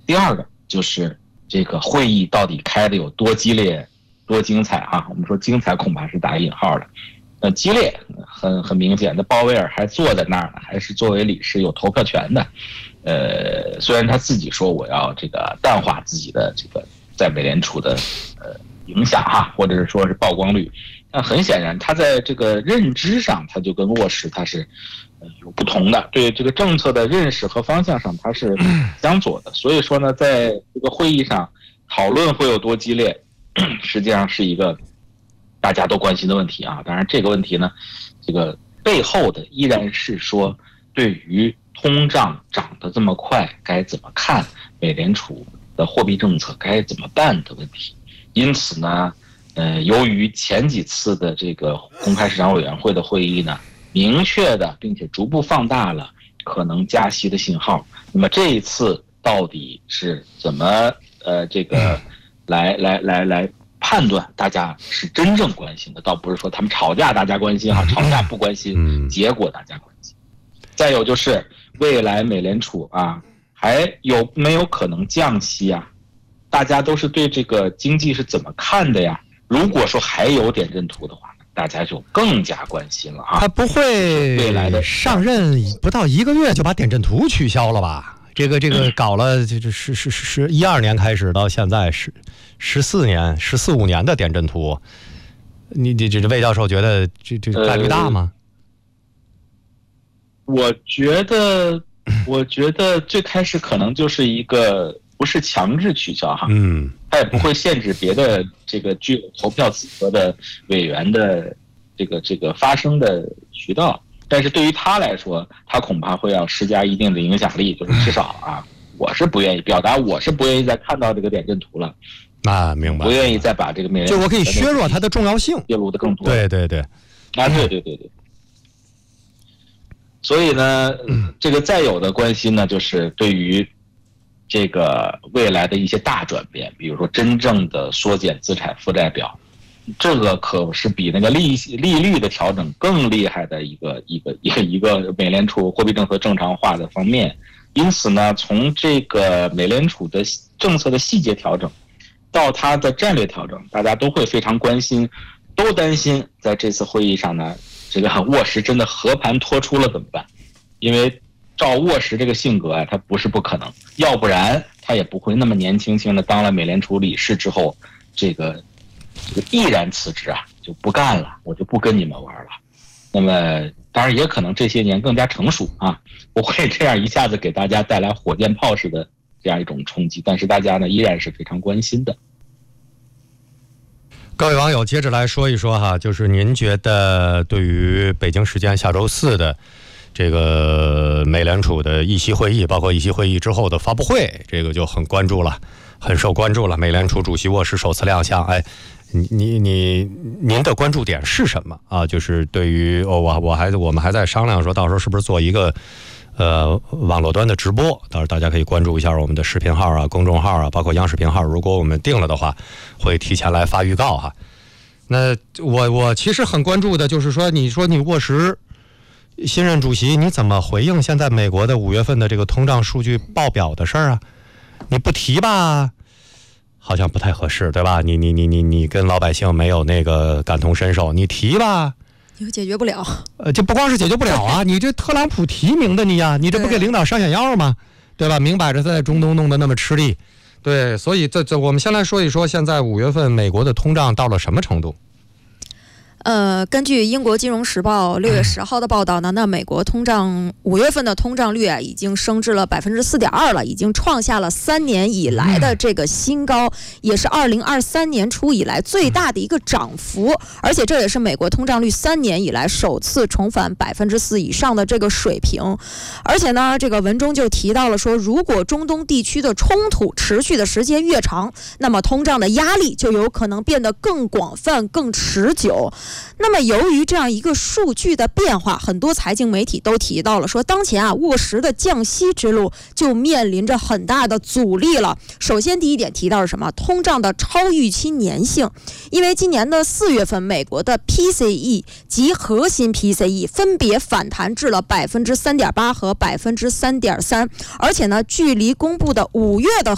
第二个就是这个会议到底开的有多激烈、多精彩啊？我们说精彩恐怕是打引号的，激烈很明显的，鲍威尔还坐在那儿呢，还是作为理事有投票权的。虽然他自己说我要这个淡化自己的这个在美联储的影响哈，或者是说是曝光率，但很显然他在这个认知上，他就跟沃什他是有不同的，对这个政策的认识和方向上他是相左的。所以说呢，在这个会议上讨论会有多激烈，实际上是一个大家都关心的问题啊。当然这个问题呢，这个背后的依然是说对于通胀涨得这么快该怎么看，美联储的货币政策该怎么办的问题。因此呢，由于前几次的这个公开市场委员会的会议呢，明确的并且逐步放大了可能加息的信号。那么这一次到底是怎么这个来判断，大家是真正关心的，倒不是说他们吵架大家关心哈，吵架不关心，结果大家关心。再有就是未来美联储啊，还有没有可能降息啊？大家都是对这个经济是怎么看的呀？如果说还有点阵图的话，大家就更加关心了啊。 他不会未来的上任不到1个月就把点阵图取消了吧？这个搞了，是12年开始到现在14年、14、15年的点阵图，你这魏教授觉得这概率大吗？ 我觉得最开始可能就是一个不是强制取消哈，他也不会限制别的这个具有投票资格的委员的这个发声的渠道，但是对于他来说，他恐怕会要施加一定的影响力，就是至少啊，我是不愿意表达，我是不愿意再看到这个点阵图了。 啊，明白。 不愿意再把这个美联储就我可以削弱它的重要性， 揭露的更多。 对。 啊，对。所以呢，这个再有的关心呢，就是对于这个未来的一些大转变，比如说真正的缩减资产负债表，这个可是比那个利率的调整更厉害的一个美联储货币政策正常化的方面。因此呢，从这个美联储的政策的细节调整到它的战略调整，大家都会非常关心，都担心在这次会议上呢，这个沃什真的和盘托出了怎么办？因为照沃什这个性格啊，他不是不可能，要不然他也不会那么年轻的当了美联储理事之后，这个毅然辞职啊，就不干了，我就不跟你们玩了。那么当然也可能这些年更加成熟啊，不会这样一下子给大家带来火箭炮式的这样一种冲击，但是大家呢依然是非常关心的。 各位网友，接着来说一说哈，就是您觉得对于北京时间下周4的这个美联储的议息会议，包括议息会议之后的发布会，这个就很关注了，很受关注了。美联储主席沃什首次亮相，哎，您的关注点是什么啊？就是对于我们还在商量说，到时候是不是做一个网络端的直播，到时候大家可以关注一下我们的视频号啊、公众号啊，包括央视频号。如果我们定了的话，会提前来发预告哈。那我其实很关注的就是说，你沃什新任主席，你怎么回应现在美国的5月份的这个通胀数据报表的事儿啊？你不提吧，好像不太合适，对吧？你跟老百姓没有那个感同身受，你提吧。 又解决不了， 这不光是解决不了啊！你这特朗普提名的你呀，你这不给领导上眼药吗？对吧？明摆着他在中东弄得那么吃力，对，所以这我们先来说一说，现在5月份美国的通胀到了什么程度？ 根据英国金融时报6月10号的报道呢，那美国通胀5月份的通胀率啊，已经升至了4.2%了，已经创下了3年以来的这个新高，也是2023年初以来最大的一个涨幅，而且这也是美国通胀率3年以来首次重返4%以上的这个水平。而且呢，这个文中就提到了说，如果中东地区的冲突持续的时间越长，那么通胀的压力就有可能变得更广泛、更持久。那么由于这样一个数据的变化，很多财经媒体都提到了说，当前啊沃什的降息之路就面临着很大的阻力了。首先第一点提到是什么？通胀的超预期粘性。因为今年的4月份，美国的 PCE 及核心 PCE 分别反弹至了3.8%和3.3%，而且呢，距离公布的5月的